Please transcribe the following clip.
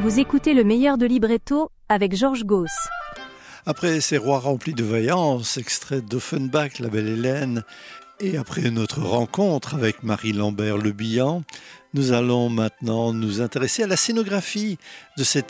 Vous écoutez le meilleur de Libretto avec Georges Gauss. Après ces rois remplis de vaillance, extrait d'Offenbach, La Belle Hélène, et après notre rencontre avec Marie Lambert Le Bihan, nous allons maintenant nous intéresser à la scénographie de cet